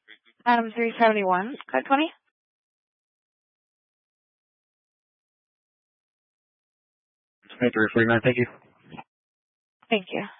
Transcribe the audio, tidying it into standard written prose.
Adam 371, code 20. Three 49. Thank you. Thank you.